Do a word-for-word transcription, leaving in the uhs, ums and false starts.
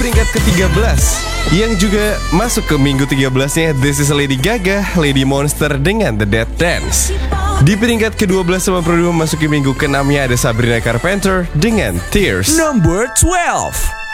peringkat ke tiga belas, yang juga masuk ke minggu tiga belasnya, This is Lady Gaga, Lady Monster dengan The Dead Dance. Di peringkat ke dua belas sama Produce memasuki minggu ke enamnya ada Sabrina Carpenter dengan Tears. Number twelve.